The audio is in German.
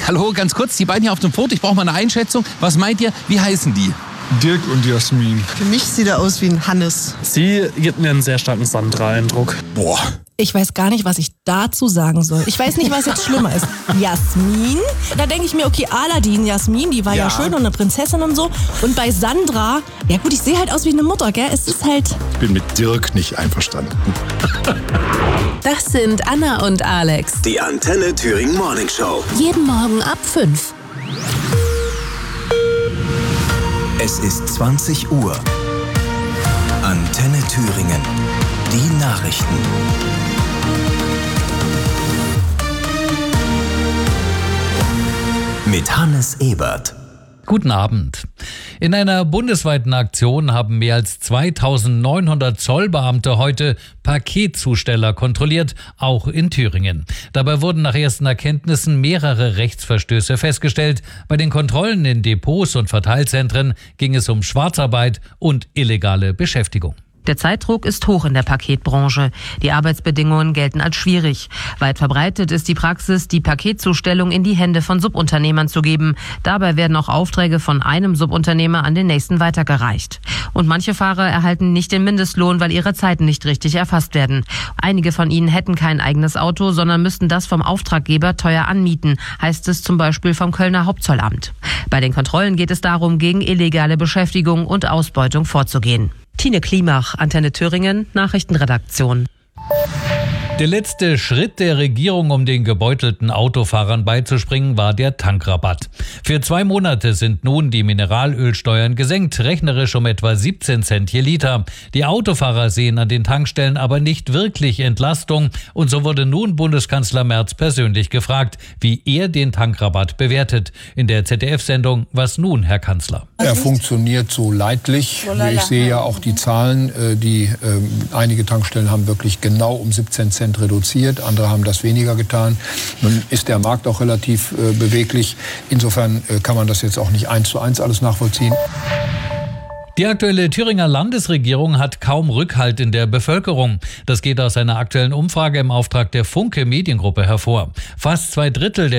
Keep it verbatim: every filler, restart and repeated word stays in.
Hallo, ganz kurz, die beiden hier auf dem Foto, ich brauche mal eine Einschätzung. Was meint ihr, wie heißen die? Dirk und Jasmin. Für mich sieht er aus wie ein Hannes. Sie gibt mir einen sehr starken Sandra-Eindruck. Boah. Ich weiß gar nicht, was ich dazu sagen soll. Ich weiß nicht, was jetzt schlimmer ist. Jasmin? Da denke ich mir, okay, Aladdin, Jasmin, die war ja. ja schön und eine Prinzessin und so. Und bei Sandra, ja gut, ich sehe halt aus wie eine Mutter, gell? Es ist halt... Ich bin mit Dirk nicht einverstanden. Das sind Anna und Alex. Die Antenne Thüringen Morning Show. Jeden Morgen ab fünf. Es ist zwanzig Uhr. Antenne Thüringen. Die Nachrichten. Mit Hannes Ebert. Guten Abend. In einer bundesweiten Aktion haben mehr als zweitausendneunhundert Zollbeamte heute Paketzusteller kontrolliert, auch in Thüringen. Dabei wurden nach ersten Erkenntnissen mehrere Rechtsverstöße festgestellt. Bei den Kontrollen in Depots und Verteilzentren ging es um Schwarzarbeit und illegale Beschäftigung. Der Zeitdruck ist hoch in der Paketbranche. Die Arbeitsbedingungen gelten als schwierig. Weit verbreitet ist die Praxis, die Paketzustellung in die Hände von Subunternehmern zu geben. Dabei werden auch Aufträge von einem Subunternehmer an den nächsten weitergereicht. Und manche Fahrer erhalten nicht den Mindestlohn, weil ihre Zeiten nicht richtig erfasst werden. Einige von ihnen hätten kein eigenes Auto, sondern müssten das vom Auftraggeber teuer anmieten, heißt es zum Beispiel vom Kölner Hauptzollamt. Bei den Kontrollen geht es darum, gegen illegale Beschäftigung und Ausbeutung vorzugehen. Tine Klimach, Antenne Thüringen, Nachrichtenredaktion. Der letzte Schritt der Regierung, um den gebeutelten Autofahrern beizuspringen, war der Tankrabatt. Für zwei Monate sind nun die Mineralölsteuern gesenkt, rechnerisch um etwa siebzehn Cent je Liter. Die Autofahrer sehen an den Tankstellen aber nicht wirklich Entlastung. Und so wurde nun Bundeskanzler Merz persönlich gefragt, wie er den Tankrabatt bewertet. In der Z D F-Sendung Was nun, Herr Kanzler? Er funktioniert so leidlich. Ich sehe ja auch die Zahlen. Die äh, einige Tankstellen haben wirklich genau um siebzehn Cent reduziert, andere haben das weniger getan. Nun ist der Markt auch relativ äh, beweglich. Insofern äh, kann man das jetzt auch nicht eins zu eins alles nachvollziehen. Die aktuelle Thüringer Landesregierung hat kaum Rückhalt in der Bevölkerung. Das geht aus einer aktuellen Umfrage im Auftrag der Funke Mediengruppe hervor. Fast zwei Drittel der